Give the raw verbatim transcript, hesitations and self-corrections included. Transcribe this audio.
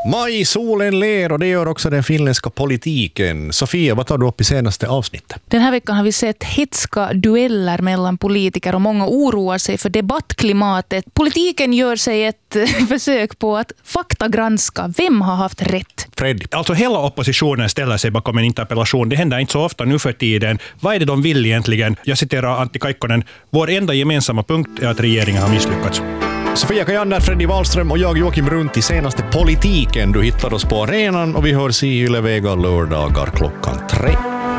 Maj, solen ler och det gör också den finländska politiken. Sofia, vad tar du upp i senaste avsnittet? Den här veckan har vi sett hetska dueller mellan politiker och många oroar sig för debattklimatet. Politiken gör sig ett försök på att faktagranska vem har haft rätt. Fred. Alltså hela oppositionen ställer sig bakom en interpellation. Det händer inte så ofta nu för tiden. Vad är det de vill egentligen? Jag citerar Antti Kaikkonen. Vår enda gemensamma punkt är att regeringen har misslyckats. Sofia Kajander, Freddy Wallström och jag Joakim Runt i senaste politiken. Du hittar oss på arenan och vi hörs i Yle Vega lördagar klockan tre.